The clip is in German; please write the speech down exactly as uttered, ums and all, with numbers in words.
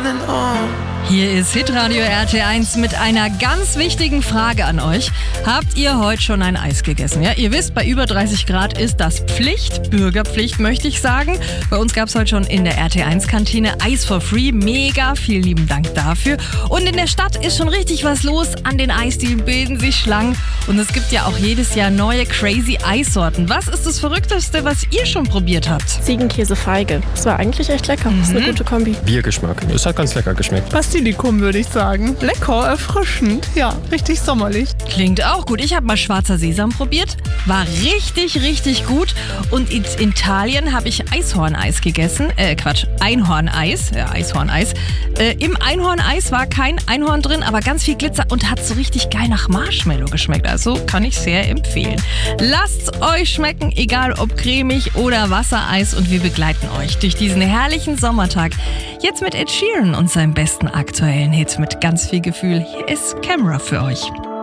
running on. Hier ist Hitradio R T eins mit einer ganz wichtigen Frage an euch. Habt ihr heute schon ein Eis gegessen? Ja, ihr wisst, bei über dreißig Grad ist das Pflicht, Bürgerpflicht möchte ich sagen. Bei uns gab es heute schon in der R T eins Kantine Eis for free. Mega, vielen lieben Dank dafür. Und in der Stadt ist schon richtig was los. An den Eisdielen bilden sich Schlangen. Und es gibt ja auch jedes Jahr neue crazy Eissorten. Was ist das Verrückteste, was ihr schon probiert habt? Ziegenkäse-Feige. Das war eigentlich echt lecker. Das ist eine gute Kombi. Biergeschmack. Es hat ganz lecker geschmeckt. Basilikum, würde ich sagen. Lecker, erfrischend. Ja, richtig sommerlich. Klingt auch gut. Ich habe mal schwarzer Sesam probiert. War richtig, richtig gut. Und in Italien habe ich Eishorneis gegessen. Äh, Quatsch, Einhorneis. Ja, Eishorneis. Äh, Im Einhorneis war kein Einhorn drin, aber ganz viel Glitzer und hat so richtig geil nach Marshmallow geschmeckt. Also kann ich sehr empfehlen. Lasst's euch schmecken, egal ob cremig oder Wassereis. Und wir begleiten euch durch diesen herrlichen Sommertag. Jetzt mit Ed Sheeran und seinem besten aktuellen Hit mit ganz viel Gefühl. Hier ist Camera für euch.